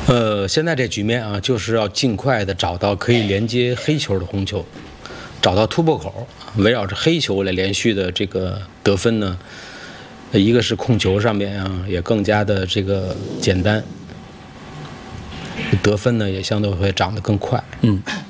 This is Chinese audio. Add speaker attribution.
Speaker 1: 现在这局面啊，就是要尽快的找到可以连接黑球的红球，找到突破口，围绕着黑球来连续的这个得分呢。一个是控球上面啊，也更加的这个简单，得分呢也相对会涨得更快。